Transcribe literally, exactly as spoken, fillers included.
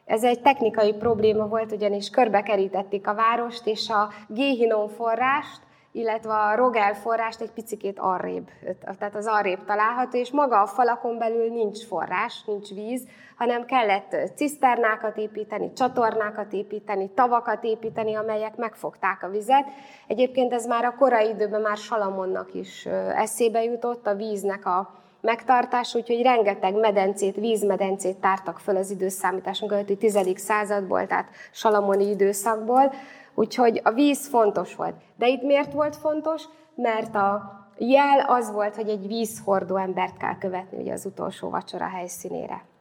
Ez egy technikai probléma volt, ugyanis körbekerítették a várost, és a Géhinom forrást, illetve a Rogel forrást egy picikét arrébb, tehát az arrébb található, és maga a falakon belül nincs forrás, nincs víz, hanem kellett ciszternákat építeni, csatornákat építeni, tavakat építeni, amelyek megfogták a vizet. Egyébként ez már a korai időben már Salamonnak is eszébe jutott, a víznek a megtartás, úgyhogy rengeteg medencét, vízmedencét tártak föl az időszámításunk előtti tizedik századból, tehát salamoni időszakból, úgyhogy a víz fontos volt. De itt miért volt fontos? Mert a jel az volt, hogy egy vízhordó embert kell követni ugye az utolsó vacsora helyszínére.